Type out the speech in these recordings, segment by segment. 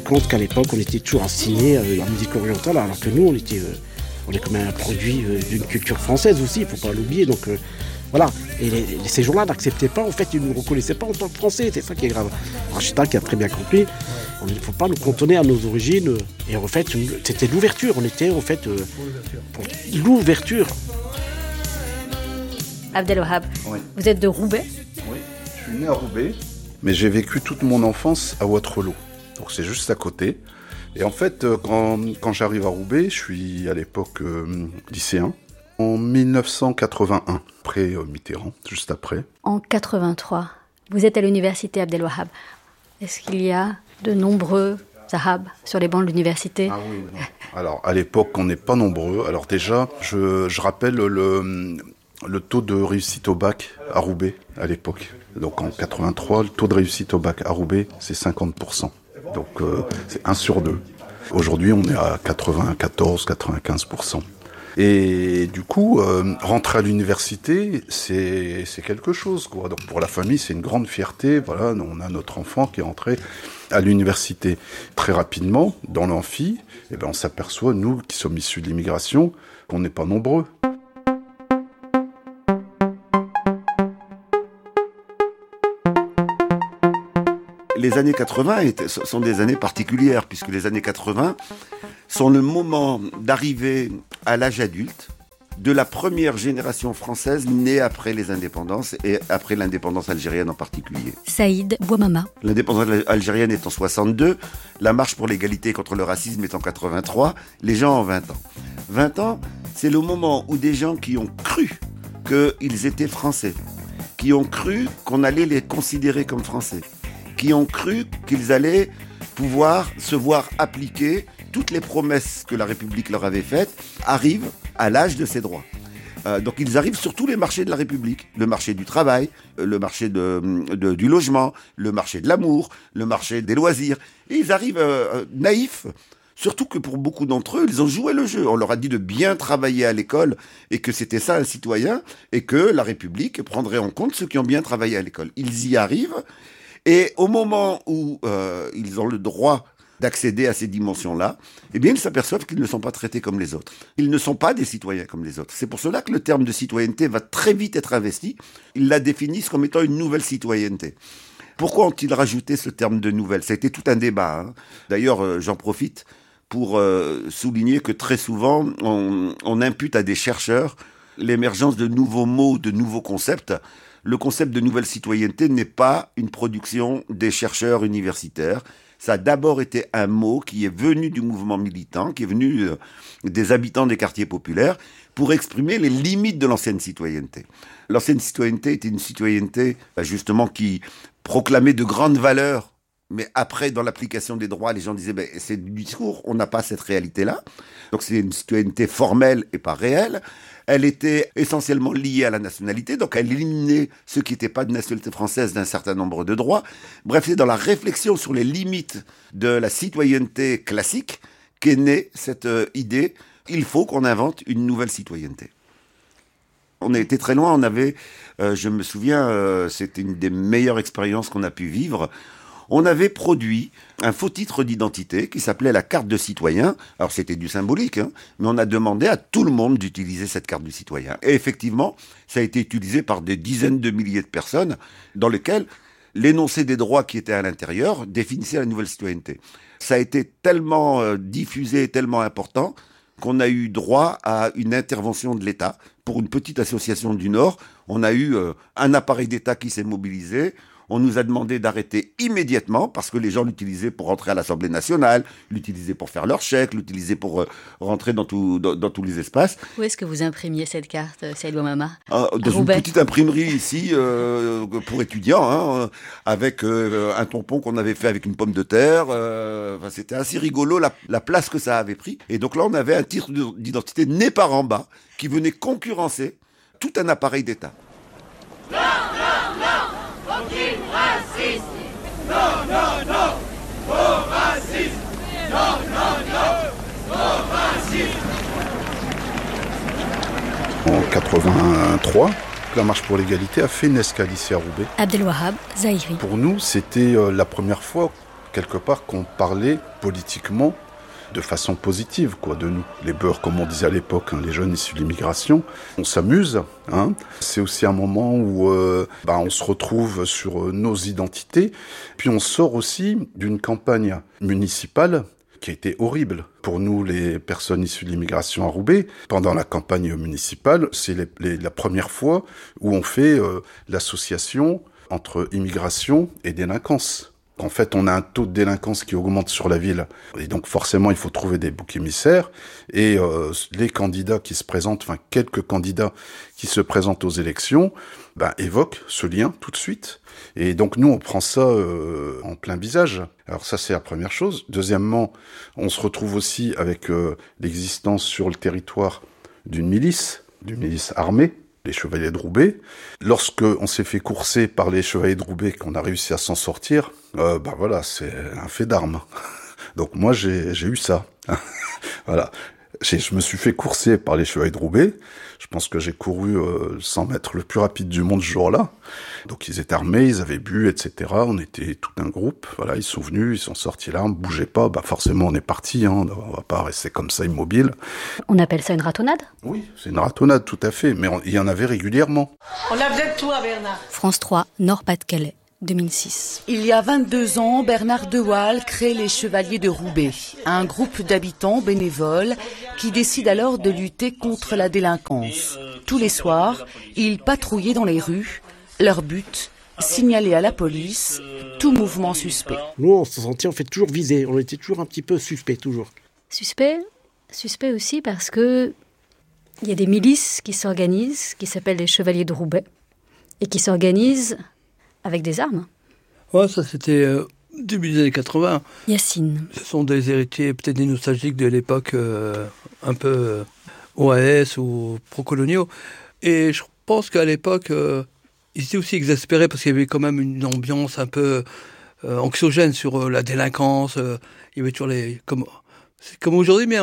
compte qu'à l'époque, on était toujours assigné en musique orientale, alors que nous, on est comme un produit d'une culture française aussi, il ne faut pas l'oublier. Donc voilà. Et ces gens-là n'acceptaient pas, en fait, ils ne nous reconnaissaient pas en tant que Français, c'est ça qui est grave. Rachida qui a très bien compris, il ne faut pas nous cantonner à nos origines. Et en fait, c'était l'ouverture, on était en fait pour l'ouverture. Abdelwahab, oui. Vous êtes de Roubaix ? Oui, je suis né à Roubaix, mais j'ai vécu toute mon enfance à Waterloo. Donc c'est juste à côté. Et en fait, quand j'arrive à Roubaix, je suis à l'époque lycéen, en 1981, après Mitterrand, juste après. En 83, vous êtes à l'université Abdelwahab. Est-ce qu'il y a de nombreux Arabes sur les bancs de l'université ? Ah oui, non. Alors à l'époque, on n'est pas nombreux. Alors déjà, je rappelle le taux de réussite au bac à Roubaix à l'époque. Donc en 83, le taux de réussite au bac à Roubaix, c'est 50%. Donc c'est 1 sur 2. Aujourd'hui, on est à 94-95%. Et du coup, rentrer à l'université, c'est quelque chose, quoi. Donc pour la famille, c'est une grande fierté. Voilà, on a notre enfant qui est entré à l'université. Très rapidement, dans l'amphi, on s'aperçoit, nous qui sommes issus de l'immigration, qu'on n'est pas nombreux. Les années 80 sont des années particulières, puisque les années 80 sont le moment d'arrivée à l'âge adulte de la première génération française née après les indépendances et après l'indépendance algérienne en particulier. Saïd Bouamama. L'indépendance algérienne est en 62, la marche pour l'égalité contre le racisme est en 83, les gens ont 20 ans. 20 ans, c'est le moment où des gens qui ont cru qu'ils étaient français, qui ont cru qu'on allait les considérer comme français, qui ont cru qu'ils allaient pouvoir se voir appliquer toutes les promesses que la République leur avait faites, arrivent à l'âge de ces droits. Donc ils arrivent sur tous les marchés de la République, le marché du travail, le marché du logement, le marché de l'amour, le marché des loisirs. Et ils arrivent naïfs, surtout que pour beaucoup d'entre eux, ils ont joué le jeu. On leur a dit de bien travailler à l'école et que c'était ça un citoyen et que la République prendrait en compte ceux qui ont bien travaillé à l'école. Ils y arrivent et au moment où ils ont le droit d'accéder à ces dimensions-là, ils s'aperçoivent qu'ils ne sont pas traités comme les autres. Ils ne sont pas des citoyens comme les autres. C'est pour cela que le terme de citoyenneté va très vite être investi. Ils la définissent comme étant une nouvelle citoyenneté. Pourquoi ont-ils rajouté ce terme de nouvelle ? Ça a été tout un débat. D'ailleurs, j'en profite pour souligner que très souvent, on impute à des chercheurs l'émergence de nouveaux mots, de nouveaux concepts. Le concept de nouvelle citoyenneté n'est pas une production des chercheurs universitaires. Ça a d'abord été un mot qui est venu du mouvement militant, qui est venu des habitants des quartiers populaires, pour exprimer les limites de l'ancienne citoyenneté. L'ancienne citoyenneté était une citoyenneté, justement, qui proclamait de grandes valeurs, mais après, dans l'application des droits, les gens disaient c'est du discours, on n'a pas cette réalité-là. Donc c'est une citoyenneté formelle et pas réelle. Elle était essentiellement liée à la nationalité, donc elle éliminait ceux qui n'étaient pas de nationalité française d'un certain nombre de droits. Bref, c'est dans la réflexion sur les limites de la citoyenneté classique qu'est née cette idée. Il faut qu'on invente une nouvelle citoyenneté. On a été très loin, on avait, je me souviens, c'était une des meilleures expériences qu'on a pu vivre. On avait produit un faux titre d'identité qui s'appelait la carte de citoyen. Alors c'était du symbolique, mais on a demandé à tout le monde d'utiliser cette carte de citoyen. Et effectivement, ça a été utilisé par des dizaines de milliers de personnes dans lesquelles l'énoncé des droits qui étaient à l'intérieur définissait la nouvelle citoyenneté. Ça a été tellement diffusé, tellement important qu'on a eu droit à une intervention de l'État. Pour une petite association du Nord, on a eu un appareil d'État qui s'est mobilisé. On nous a demandé d'arrêter immédiatement parce que les gens l'utilisaient pour rentrer à l'Assemblée nationale, l'utilisaient pour faire leurs chèques, l'utilisaient pour rentrer dans tous les espaces. Où est-ce que vous imprimiez cette carte, Saïd Bouamama ? Dans une petite imprimerie ici, pour étudiants, avec un tampon qu'on avait fait avec une pomme de terre. C'était assez rigolo la place que ça avait pris. Et donc là, on avait un titre d'identité né par en bas qui venait concurrencer tout un appareil d'État. Non, non, non, aucune racisme. Non, non, non, au racisme. Non, non, non, au racisme. En 83, la Marche pour l'égalité a fait une escale ici à Roubaix. Abdelwahab Zahiri. Pour nous, c'était la première fois quelque part qu'on parlait politiquement de façon positive, quoi, de nous. Les beurs, comme on disait à l'époque, les jeunes issus de l'immigration, on s'amuse. C'est aussi un moment où on se retrouve sur nos identités. Puis on sort aussi d'une campagne municipale qui a été horrible pour nous, les personnes issues de l'immigration à Roubaix. Pendant la campagne municipale, c'est la première fois où on fait l'association entre immigration et délinquance. En fait, on a un taux de délinquance qui augmente sur la ville. Et donc, forcément, il faut trouver des boucs émissaires. Et les candidats qui se présentent, quelques candidats qui se présentent aux élections, évoquent ce lien tout de suite. Et donc, nous, on prend ça en plein visage. Alors ça, c'est la première chose. Deuxièmement, on se retrouve aussi avec l'existence sur le territoire d'une milice armée, les Chevaliers de Roubaix. Lorsque on s'est fait courser par les Chevaliers de Roubaix, qu'on a réussi à s'en sortir, c'est un fait d'armes. Donc moi, j'ai eu ça. Voilà. Je me suis fait courser par les Chevaliers de Roubaix. Je pense que j'ai couru 100 mètres le plus rapide du monde ce jour-là. Donc ils étaient armés, ils avaient bu, etc. On était tout un groupe. Voilà, ils sont venus, ils sont sortis là, on ne bougeait pas. Forcément, on est parti. On va pas rester comme ça immobile. On appelle ça une ratonnade ? Oui, c'est une ratonnade, tout à fait. Mais il y en avait régulièrement. On a besoin de toi, Bernard. France 3, Nord-Pas-de-Calais. 2006. Il y a 22 ans, Bernard de Waal crée les Chevaliers de Roubaix, un groupe d'habitants bénévoles qui décide alors de lutter contre la délinquance. Tous les soirs, ils patrouillaient dans les rues. Leur but, signaler à la police tout mouvement suspect. Nous, on se sentait toujours visés, on était toujours un petit peu suspects, toujours. Suspect aussi parce que il y a des milices qui s'organisent, qui s'appellent les Chevaliers de Roubaix, et qui s'organisent avec des armes. Ouais, ça c'était début des années 80. Yacine. Ce sont des héritiers, peut-être des nostalgiques de l'époque un peu OAS ou pro-coloniaux. Et je pense qu'à l'époque, ils étaient aussi exaspérés parce qu'il y avait quand même une ambiance un peu anxiogène sur la délinquance. Il y avait toujours c'est comme aujourd'hui, mais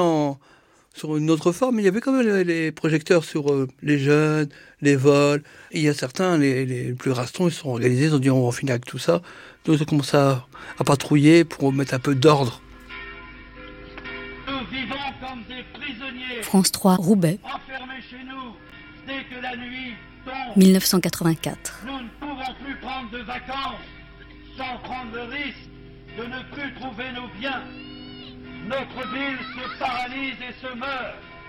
sur une autre forme. Il y avait quand même les projecteurs sur les jeunes, les vols. Et il y a certains, les plus rastons, ils se sont organisés, ils ont dit on va finir avec tout ça. Donc ils ont commencé à patrouiller pour mettre un peu d'ordre. Nous vivons comme des prisonniers. France 3, Roubaix. Enfermés chez nous, dès que la nuit tombe. 1984. Nous ne pouvons plus prendre de vacances sans prendre le risque de ne plus trouver nos biens. Notre ville se paralyse et se meurt.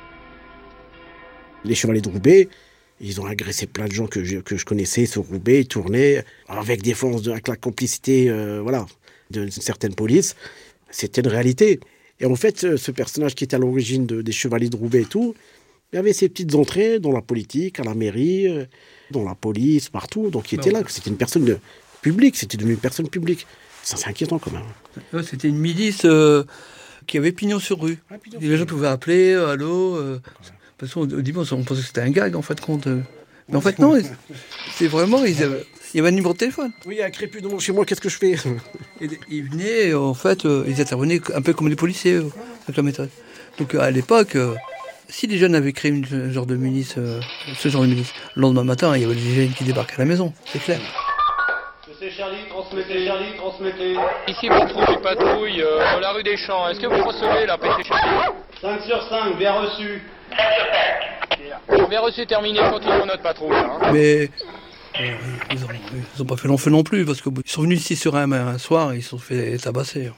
Les Chevaliers de Roubaix, ils ont agressé plein de gens que je connaissais sur Roubaix, ils tournaient avec des forces, avec la complicité d'une certaine police. C'était une réalité. Et en fait, ce personnage qui était à l'origine des Chevaliers de Roubaix et tout, il y avait ses petites entrées dans la politique, à la mairie, dans la police, partout. Donc il était là, c'était une personne publique, c'était devenu une personne publique. Ça, c'est inquiétant quand même. Ouais, c'était une milice qui avait pignon sur rue. Les gens pouvaient appeler, allô. Parce qu'au début, on pensait que c'était un gag, en fait, compte. Mais en fait, non, c'est vraiment. Il y avait un numéro de téléphone. Oui, il y a un crépus devant chez moi, qu'est-ce que je fais ? Et ils venaient, en fait, ils intervenaient un peu comme les policiers, avec la méthode. Donc à l'époque, si les jeunes avaient créé ce genre de milice, le lendemain matin, il y avait des jeunes qui débarquaient à la maison, c'est clair. C'est Charlie, transmettez. Ici, patrouille dans la rue des Champs. Est-ce que vous recevez la PT 5 sur 5, bien reçu. Bien reçu, terminé, continuons notre patrouille. Mais ils ont pas fait long feu non plus, parce qu'ils sont venus ici sur un soir et ils se sont fait tabasser.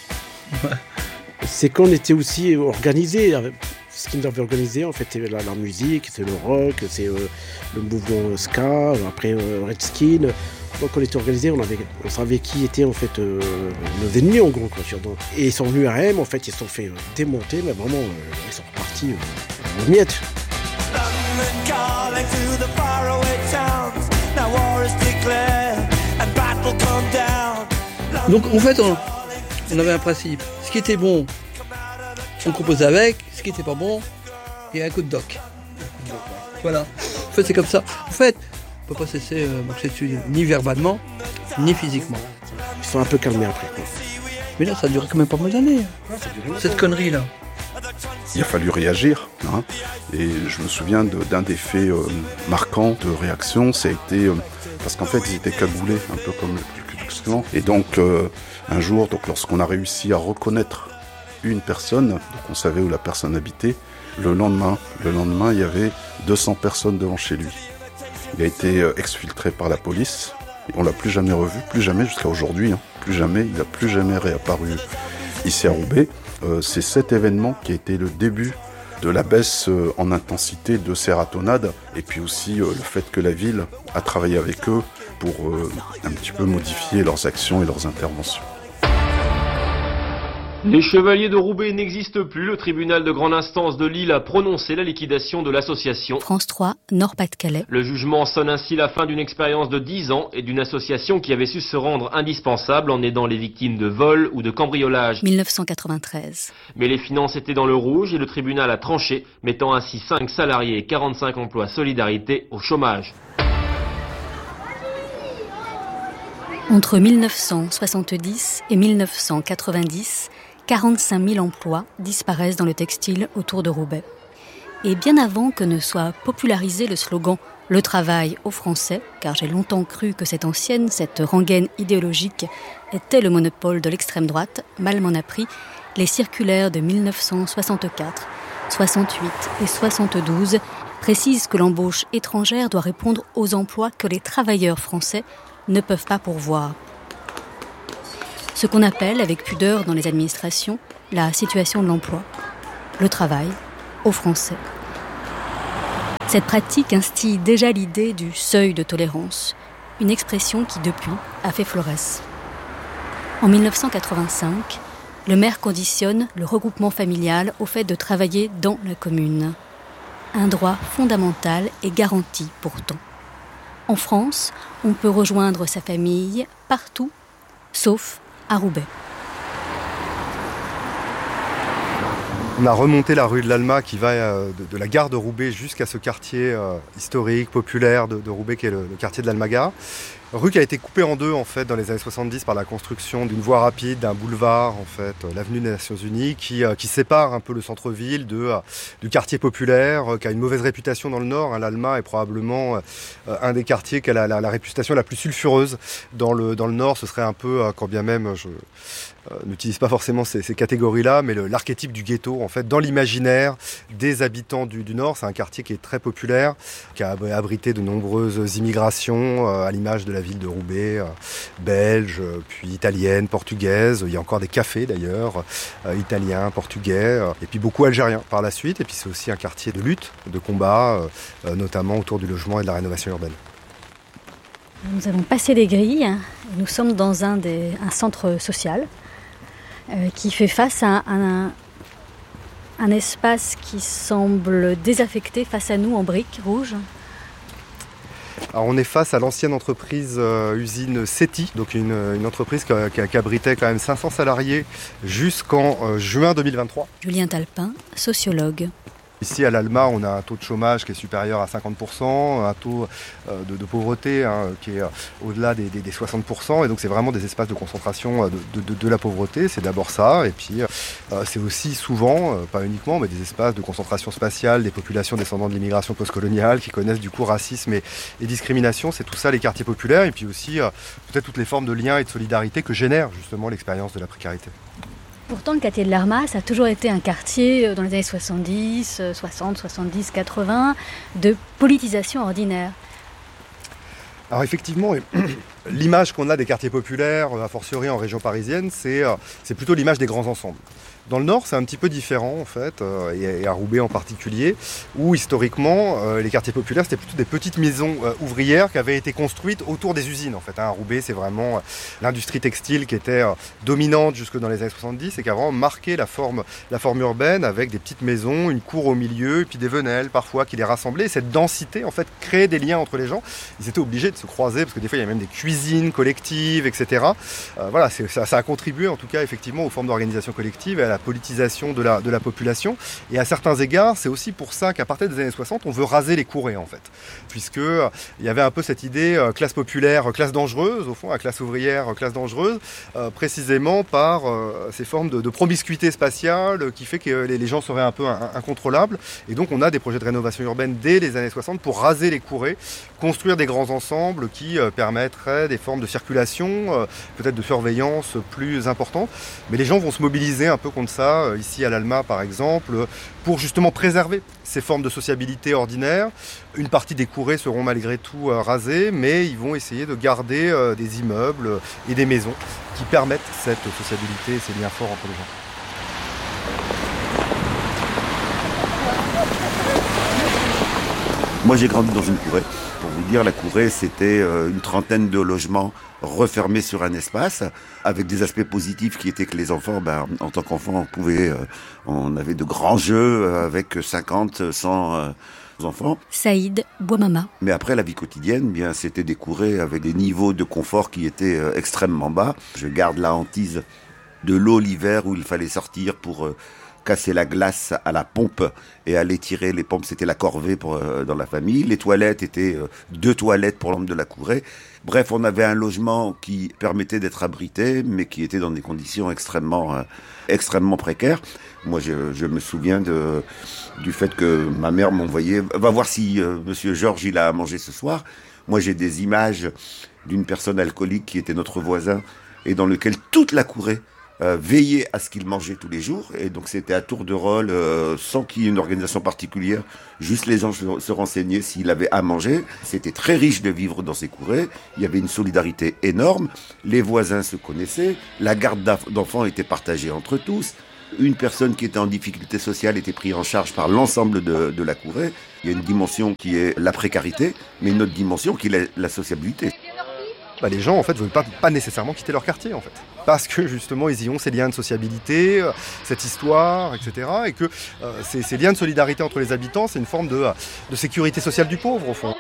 C'est qu'on était aussi organisés. Ce qu'ils nous avaient organisé, en fait, c'est la musique, c'est le rock, c'est le mouvement ska, après Redskin. Donc on était organisés, on savait qui était en fait nos ennemis en gros. Et ils sont venus à Rennes, en fait, ils se sont fait démonter, mais vraiment, ils sont repartis en miettes. Donc en fait, on avait un principe. Ce qui était bon, on composait avec. Ce qui n'était pas bon, il y a un coup de doc. Voilà. En fait, c'est comme ça. En fait, on ne peut pas cesser marcher dessus, ni verbalement, ni physiquement. Ils sont un peu calmés après, quoi. Mais là, ça a duré quand même pas mal d'années. Cette connerie-là. Il a fallu réagir. Et je me souviens d'un des faits marquants de réaction, ça a été... parce qu'en fait, ils étaient cagoulés, un peu comme construction. Et donc, un jour, lorsqu'on a réussi à reconnaître une personne, donc on savait où la personne habitait, le lendemain, il y avait 200 personnes devant chez lui. Il a été exfiltré par la police. On l'a plus jamais revu, plus jamais jusqu'à aujourd'hui. Plus jamais, il n'a plus jamais réapparu ici à Roubaix. C'est cet événement qui a été le début de la baisse en intensité de ces ratonnades, et puis aussi le fait que la ville a travaillé avec eux pour un petit peu modifier leurs actions et leurs interventions. Les Chevaliers de Roubaix n'existent plus. Le tribunal de grande instance de Lille a prononcé la liquidation de l'association. France 3, Nord-Pas-de-Calais. Le jugement sonne ainsi la fin d'une expérience de 10 ans et d'une association qui avait su se rendre indispensable en aidant les victimes de vol ou de cambriolage. 1993. Mais les finances étaient dans le rouge et le tribunal a tranché, mettant ainsi 5 salariés et 45 emplois solidarité au chômage. Entre 1970 et 1990, 45 000 emplois disparaissent dans le textile autour de Roubaix. Et bien avant que ne soit popularisé le slogan « Le travail aux Français », car j'ai longtemps cru que cette rengaine idéologique était le monopole de l'extrême droite, mal m'en a pris, les circulaires de 1964, 68 et 72 précisent que l'embauche étrangère doit répondre aux emplois que les travailleurs français ne peuvent pas pourvoir. Ce qu'on appelle, avec pudeur dans les administrations, la situation de l'emploi, le travail aux Français. Cette pratique instille déjà l'idée du seuil de tolérance, une expression qui, depuis, a fait florès. En 1985, le maire conditionne le regroupement familial au fait de travailler dans la commune. Un droit fondamental et garanti pourtant. En France, on peut rejoindre sa famille partout, sauf à Roubaix. On a remonté la rue de l'Alma qui va de la gare de Roubaix jusqu'à ce quartier historique, populaire de Roubaix qui est le quartier de l'Alma-Gare. Rue qui a été coupée en deux en fait dans les années 70 par la construction d'une voie rapide, d'un boulevard en fait, l'avenue des Nations Unies qui sépare un peu le centre-ville du quartier populaire qui a une mauvaise réputation dans le nord. L'Alma est probablement un des quartiers qui a la réputation la plus sulfureuse dans le nord. Ce serait un peu, quand bien même je n'utilise pas forcément ces catégories-là, mais l'archétype du ghetto en fait dans l'imaginaire des habitants du nord. C'est un quartier qui est très populaire, qui a abrité de nombreuses immigrations à l'image de la ville de Roubaix, belge, puis italienne, portugaise. Il y a encore des cafés d'ailleurs, italiens, portugais, et puis beaucoup algériens par la suite. Et puis c'est aussi un quartier de lutte, de combat, notamment autour du logement et de la rénovation urbaine. Nous avons passé les grilles. Nous sommes dans un centre social qui fait face à un espace qui semble désaffecté face à nous en briques rouges. Alors on est face à l'ancienne entreprise usine CETI, donc une entreprise qui abritait quand même 500 salariés jusqu'en juin 2023. Julien Talpin, sociologue. Ici à l'Alma, on a un taux de chômage qui est supérieur à 50%, un taux de pauvreté qui est au-delà des 60%. Et donc c'est vraiment des espaces de concentration de la pauvreté. C'est d'abord ça. Et puis c'est aussi souvent, pas uniquement, mais des espaces de concentration spatiale des populations descendantes de l'immigration postcoloniale qui connaissent du coup racisme et discrimination. C'est tout ça les quartiers populaires. Et puis aussi peut-être toutes les formes de liens et de solidarité que génère justement l'expérience de la précarité. Pourtant, le quartier de l'Alma, ça a toujours été un quartier dans les années 70, 60, 70, 80, de politisation ordinaire. Alors effectivement, l'image qu'on a des quartiers populaires, a fortiori en région parisienne, c'est plutôt l'image des grands ensembles. Dans le Nord, c'est un petit peu différent en fait, et à Roubaix en particulier, où historiquement, les quartiers populaires, c'était plutôt des petites maisons ouvrières qui avaient été construites autour des usines en fait. À Roubaix, c'est vraiment l'industrie textile qui était dominante jusque dans les années 70 et qui a vraiment marqué la forme urbaine avec des petites maisons, une cour au milieu, et puis des venelles parfois qui les rassemblaient. Et cette densité en fait créait des liens entre les gens. Ils étaient obligés de se croiser parce que des fois il y avait même des cuisines collectives, etc. Voilà, ça a contribué en tout cas effectivement aux formes d'organisation collective et à la politisation de la population. Et à certains égards, c'est aussi pour ça qu'à partir des années 60, on veut raser les courées en fait. Puisque il y avait un peu cette idée classe populaire, classe dangereuse, au fond, la classe ouvrière, classe dangereuse, précisément par ces formes de promiscuité spatiale qui fait que les gens seraient un peu incontrôlables. Et donc on a des projets de rénovation urbaine dès les années 60 pour raser les courées, construire des grands ensembles qui permettraient des formes de circulation, peut-être de surveillance plus importantes. Mais les gens vont se mobiliser un peu contre ça, ici à l'Alma par exemple, pour justement préserver ces formes de sociabilité ordinaires. Une partie des courets seront malgré tout rasés, mais ils vont essayer de garder des immeubles et des maisons qui permettent cette sociabilité et ces liens forts entre les gens. Moi, j'ai grandi dans une courée. Pour vous dire, la courée, c'était une trentaine de logements refermés sur un espace, avec des aspects positifs qui étaient que les enfants, en tant qu'enfants, on avait de grands jeux avec 50, 100 enfants. Saïd Bouamama. Mais après, la vie quotidienne, c'était des courées avec des niveaux de confort qui étaient extrêmement bas. Je garde la hantise de l'eau l'hiver où il fallait sortir pour casser la glace à la pompe et aller tirer les pompes, c'était la corvée dans la famille. Les toilettes étaient 2 toilettes pour l'homme de la courée. Bref, on avait un logement qui permettait d'être abrité, mais qui était dans des conditions extrêmement précaires. Moi, je me souviens du fait que ma mère m'envoyait « Va voir si Monsieur Georges il a à manger ce soir ». Moi, j'ai des images d'une personne alcoolique qui était notre voisin et dans lequel toute la courée veiller à ce qu'il mangeait tous les jours. Et donc c'était à tour de rôle, sans qu'il y ait une organisation particulière, juste les gens se renseignaient s'il avait à manger. C'était très riche de vivre dans ces courées. Il y avait une solidarité énorme. Les voisins se connaissaient. La garde d'enfants était partagée entre tous. Une personne qui était en difficulté sociale était prise en charge par l'ensemble de la courée. Il y a une dimension qui est la précarité, mais une autre dimension qui est la sociabilité. Les gens en fait veulent pas nécessairement quitter leur quartier en fait, parce que justement ils y ont ces liens de sociabilité, cette histoire, etc. Et que ces liens de solidarité entre les habitants, c'est une forme de sécurité sociale du pauvre au fond.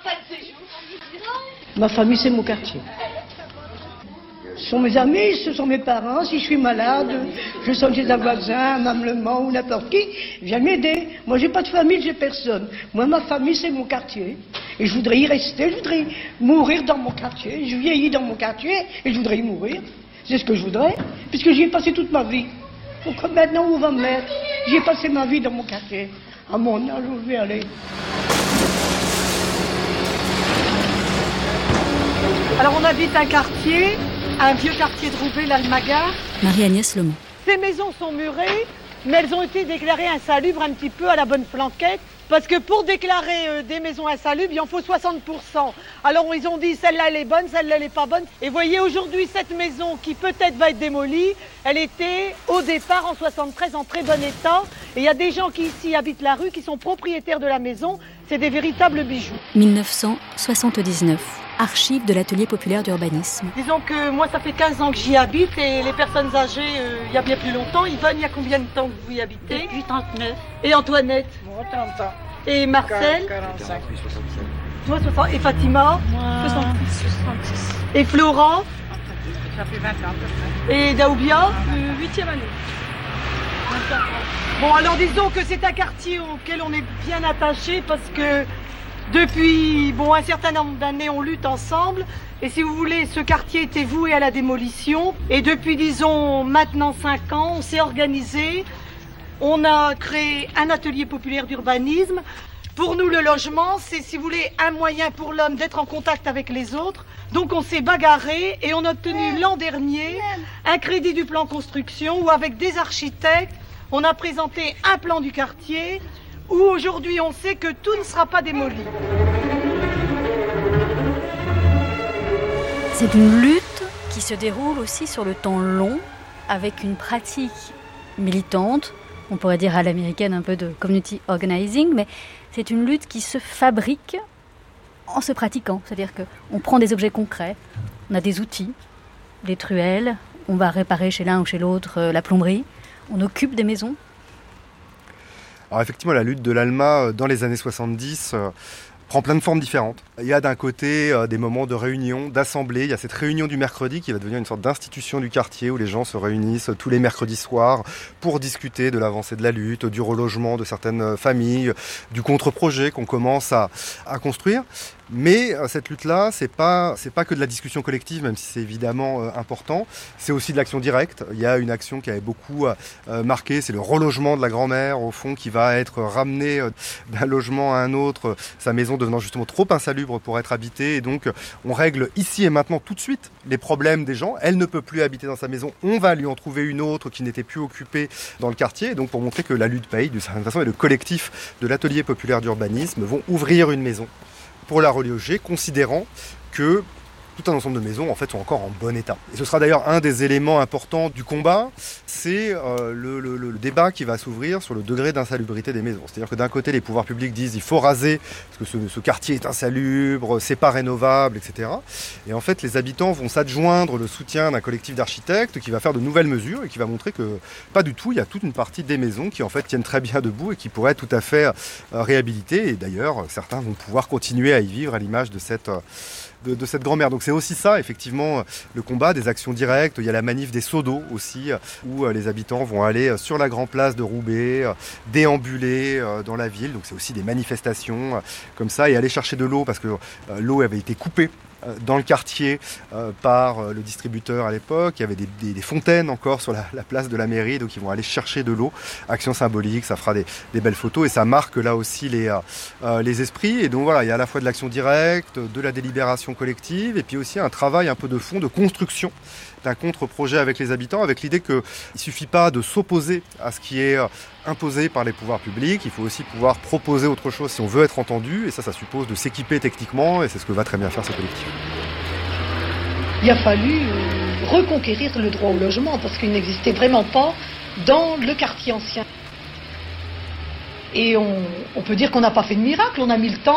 Ma famille c'est mon quartier. Ce sont mes amis, ce sont mes parents. Si je suis malade, je sens chez un voisin, un ameublement ou n'importe qui, vient m'aider. Moi j'ai pas de famille, j'ai personne. Moi ma famille c'est mon quartier. Et je voudrais y rester, je voudrais mourir dans mon quartier. Je vieillis dans mon quartier et je voudrais y mourir. C'est ce que je voudrais, puisque j'y ai passé toute ma vie. Donc maintenant, où on va me mettre? J'y ai passé ma vie dans mon quartier. À mon âge, où je vais aller. Alors on habite un quartier, un vieux quartier de Roubaix, l'Almagare. Marie-Agnès Lemont. Ces maisons sont murées, mais elles ont été déclarées insalubres un petit peu à la bonne flanquette. Parce que pour déclarer des maisons insalubres, il en faut 60%. Alors ils ont dit celle-là elle est bonne, celle-là elle est pas bonne. Et voyez aujourd'hui cette maison qui peut-être va être démolie, elle était au départ en 73 en très bon état. Et il y a des gens qui ici habitent la rue, qui sont propriétaires de la maison. C'est des véritables bijoux. 1979, archives de l'atelier populaire d'urbanisme. Disons que moi ça fait 15 ans que j'y habite et les personnes âgées, il y a bien plus longtemps. Yvonne, il y a combien de temps que vous y habitez? Depuis 39. Et Antoinette? Moi 30 ans. Et Marcel? 45. Toi 60. Et Fatima? Moi 66. Et Florent? Ça fait 20 ans à peu près. Et Daoubia? 8e année. Bon, alors disons que c'est un quartier auquel on est bien attaché parce que depuis un certain nombre d'années, on lutte ensemble. Et si vous voulez, ce quartier était voué à la démolition. Et depuis, disons, maintenant 5 ans, on s'est organisé. On a créé un atelier populaire d'urbanisme. Pour nous, le logement, c'est, si vous voulez, un moyen pour l'homme d'être en contact avec les autres. Donc on s'est bagarré et on a obtenu l'an dernier un crédit du plan construction où avec des architectes, on a présenté un plan du quartier où aujourd'hui on sait que tout ne sera pas démoli. C'est une lutte qui se déroule aussi sur le temps long avec une pratique militante, on pourrait dire à l'américaine un peu de community organizing, mais c'est une lutte qui se fabrique en se pratiquant. C'est-à-dire qu'on prend des objets concrets, on a des outils, des truelles, on va réparer chez l'un ou chez l'autre la plomberie, on occupe des maisons. Alors effectivement, la lutte de l'Alma dans les années 70 prend plein de formes différentes. Il y a d'un côté des moments de réunion, d'assemblée. Il y a cette réunion du mercredi qui va devenir une sorte d'institution du quartier où les gens se réunissent tous les mercredis soirs pour discuter de l'avancée de la lutte, du relogement de certaines familles, du contre-projet qu'on commence à construire. Mais cette lutte-là, c'est pas que de la discussion collective, même si c'est évidemment important. C'est aussi de l'action directe. Il y a une action qui avait beaucoup marqué, c'est le relogement de la grand-mère, au fond, qui va être ramenée d'un logement à un autre, sa maison devenant justement trop insalubres pour être habitées. Et donc, on règle ici et maintenant tout de suite les problèmes des gens. Elle ne peut plus habiter dans sa maison. On va lui en trouver une autre qui n'était plus occupée dans le quartier. Et donc, pour montrer que la lutte paye, d'une certaine façon, et le collectif de l'atelier populaire d'urbanisme vont ouvrir une maison pour la reloger, considérant que tout un ensemble de maisons en fait sont encore en bon état. Et ce sera d'ailleurs un des éléments importants du combat, c'est le débat qui va s'ouvrir sur le degré d'insalubrité des maisons. C'est-à-dire que d'un côté les pouvoirs publics disent il faut raser parce que ce quartier est insalubre, c'est pas rénovable, etc. Et en fait les habitants vont s'adjoindre le soutien d'un collectif d'architectes qui va faire de nouvelles mesures et qui va montrer que pas du tout, il y a toute une partie des maisons qui en fait tiennent très bien debout et qui pourraient être tout à fait réhabilitées. Et d'ailleurs certains vont pouvoir continuer à y vivre à l'image de cette grand-mère. Donc c'est aussi ça, effectivement, le combat des actions directes. Il y a la manif des seaux d'eau aussi, où les habitants vont aller sur la grande place de Roubaix, déambuler dans la ville. Donc c'est aussi des manifestations comme ça, et aller chercher de l'eau, parce que l'eau avait été coupée dans le quartier par le distributeur à l'époque. Il y avait des fontaines encore sur la place de la mairie, donc ils vont aller chercher de l'eau. Action symbolique, ça fera des belles photos et ça marque là aussi les esprits. Et donc voilà, il y a à la fois de l'action directe, de la délibération collective et puis aussi un travail un peu de fond, de construction d'un contre-projet avec les habitants, avec l'idée qu'il ne suffit pas de s'opposer à ce qui est imposé par les pouvoirs publics, il faut aussi pouvoir proposer autre chose si on veut être entendu, et ça suppose de s'équiper techniquement, et c'est ce que va très bien faire ce collectif. Il a fallu reconquérir le droit au logement, parce qu'il n'existait vraiment pas dans le quartier ancien. Et on peut dire qu'on n'a pas fait de miracle, on a mis le temps